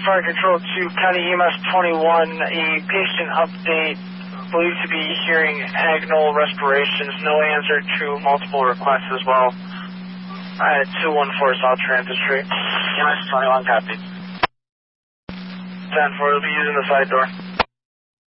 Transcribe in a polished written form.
Fire Control to County EMS 21, a patient update, believed to be hearing agonal respirations, no answer to multiple requests as well. 214 South Transit Street. EMS 21, copy. 10-4, will be using the side door.